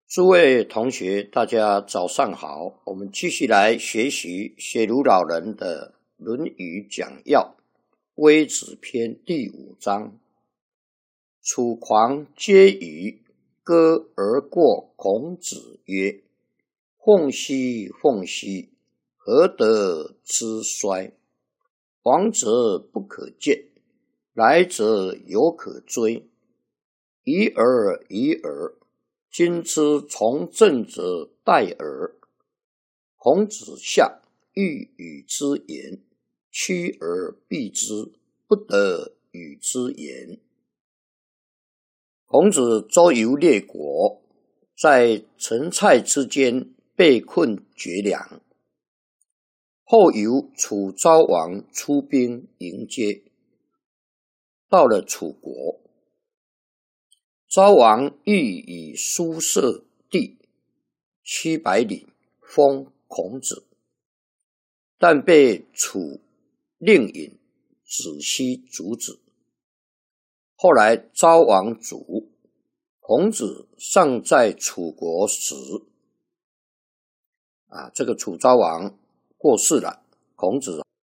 诸位同学，大家早上好。我们继续来学习学儒老人的《论语讲要》微子篇第5章。楚狂皆语，歌而过孔子曰：“凤兮凤兮，何得之衰？往者不可见，来者犹可追。已而已而，今之从政者殆耳。”孔子下，欲与之言，趋而避之，不得与之言。孔子周游列国，在陈蔡之间被困绝粮，后由楚昭王出兵迎接。到了楚国，昭王欲以书舍地700里封孔子，但被楚令尹子西阻止。后来昭王卒，孔子尚在楚国时，这个楚昭王过世了，孔子